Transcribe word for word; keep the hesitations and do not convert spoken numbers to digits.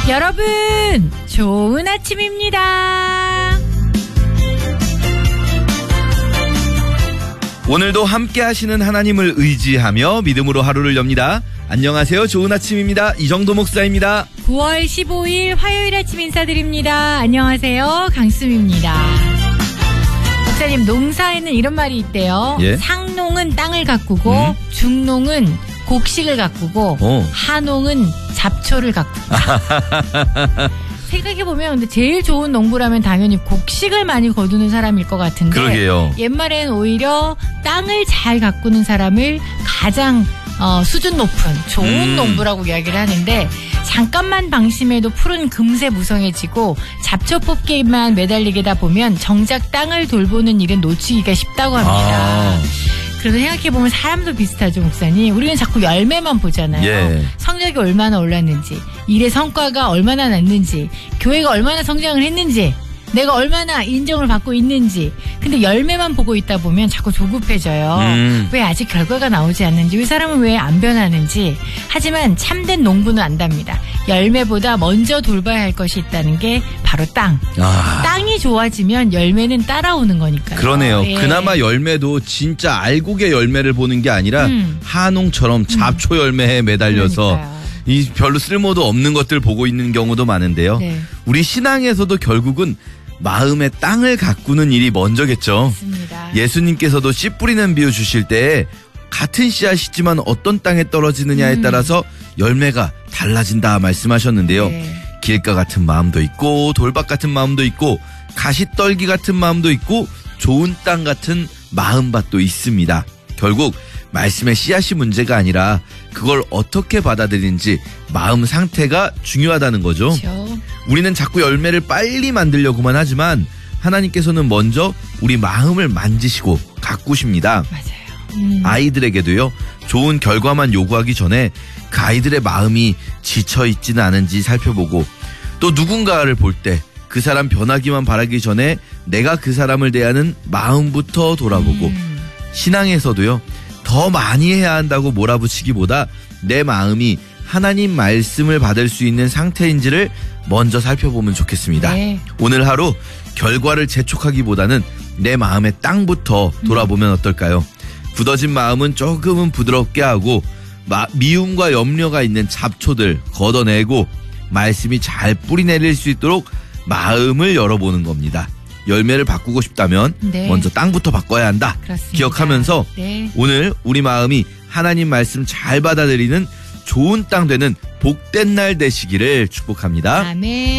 여러분, 좋은 아침입니다. 오늘도 함께 하시는 하나님을 의지하며 믿음으로 하루를 엽니다. 안녕하세요. 좋은 아침입니다. 이정도 목사입니다. 구월 십오일 화요일 아침 인사드립니다. 안녕하세요. 강수미입니다. 목사님, 농사에는 이런 말이 있대요. 예? 상농은 땅을 가꾸고 음? 중농은 곡식을 가꾸고 오. 하농은 잡초를 가꾼다. 생각해보면 근데 제일 좋은 농부라면 당연히 곡식을 많이 거두는 사람일 것 같은데 그러게요. 옛말엔 오히려 땅을 잘 가꾸는 사람을 가장 어, 수준 높은 좋은 음. 농부라고 이야기를 하는데 잠깐만 방심해도 풀은 금세 무성해지고 잡초 뽑기만 매달리게다 보면 정작 땅을 돌보는 일은 놓치기가 쉽다고 합니다. 아. 그래서 생각해보면 사람도 비슷하죠, 목사님. 우리는 자꾸 열매만 보잖아요. 예. 성적이 얼마나 올랐는지, 일의 성과가 얼마나 났는지, 교회가 얼마나 성장을 했는지, 내가 얼마나 인정을 받고 있는지. 근데 열매만 보고 있다 보면 자꾸 조급해져요. 음. 왜 아직 결과가 나오지 않는지, 왜 사람은 왜 안 변하는지. 하지만 참된 농부는 안답니다. 열매보다 먼저 돌봐야 할 것이 있다는 게 바로 땅. 아. 땅이 좋아지면 열매는 따라오는 거니까요. 그러네요. 예. 그나마 열매도 진짜 알곡의 열매를 보는 게 아니라 음. 한홍처럼 잡초 열매에 매달려서 그러니까요. 이 별로 쓸모도 없는 것들 보고 있는 경우도 많은데요. 네. 우리 신앙에서도 결국은 마음의 땅을 가꾸는 일이 먼저겠죠. 맞습니다. 예수님께서도 씨 뿌리는 비유 주실 때 같은 씨앗이지만 어떤 땅에 떨어지느냐에 음. 따라서 열매가 달라진다 말씀하셨는데요. 네. 길가 같은 마음도 있고 돌밭 같은 마음도 있고 가시떨기 같은 마음도 있고 좋은 땅 같은 마음밭도 있습니다. 결국 말씀의 씨앗이 문제가 아니라 그걸 어떻게 받아들이는지 마음 상태가 중요하다는 거죠. 그렇죠. 우리는 자꾸 열매를 빨리 만들려고만 하지만 하나님께서는 먼저 우리 마음을 만지시고 가꾸십니다. 맞아요. 음. 아이들에게도요, 좋은 결과만 요구하기 전에 그 아이들의 마음이 지쳐있지는 않은지 살펴보고 또 누군가를 볼 때 그 사람 변하기만 바라기 전에 내가 그 사람을 대하는 마음부터 돌아보고 음. 신앙에서도요, 더 많이 해야 한다고 몰아붙이기보다 내 마음이 하나님 말씀을 받을 수 있는 상태인지를 먼저 살펴보면 좋겠습니다. 네. 오늘 하루 결과를 재촉하기보다는 내 마음의 땅부터 돌아보면 어떨까요? 굳어진 마음은 조금은 부드럽게 하고 마, 미움과 염려가 있는 잡초들 걷어내고 말씀이 잘 뿌리내릴 수 있도록 마음을 열어보는 겁니다. 열매를 바꾸고 싶다면 네. 먼저 땅부터 바꿔야 한다. 그렇습니다. 기억하면서 네. 오늘 우리 마음이 하나님 말씀 잘 받아들이는 좋은 땅 되는 복된 날 되시기를 축복합니다. 아멘.